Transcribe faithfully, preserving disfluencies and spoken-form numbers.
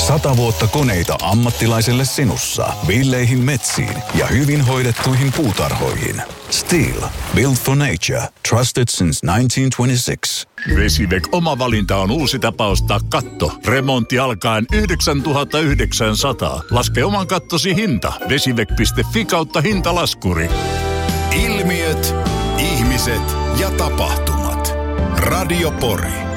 Sata vuotta koneita ammattilaiselle sinussa. Villeihin metsiin ja hyvin hoidettuihin puutarhoihin. Steel. Built for nature. Trusted since nineteen twenty-six. Vesivac oma valinta on uusi tapa ostaa katto. Remontti alkaen yhdeksäntuhatta yhdeksänsataa. Laske oman kattosi hinta. Vesivac piste fi kautta hintalaskuri. Ilmiöt, ihmiset ja tapahtumat. Radio Pori.